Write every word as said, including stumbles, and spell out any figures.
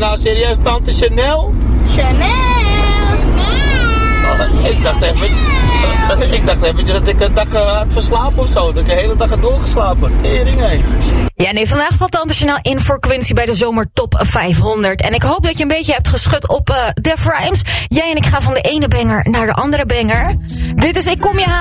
nou serieus, tante Chanel? Chanel. Oh, ik dacht even... Ik dacht eventjes dat ik een dag uh, had verslapen of zo. Dat ik de hele dag had doorgeslapen. Tering, hé. Ja, nee, vandaag valt Tante Chanel in voor Quincy bij de Zomer Top vijfhonderd. En ik hoop dat je een beetje hebt geschud op uh, Def Rhymes. Jij en ik gaan van de ene banger naar de andere banger. Dit is Ik Kom Je Halen.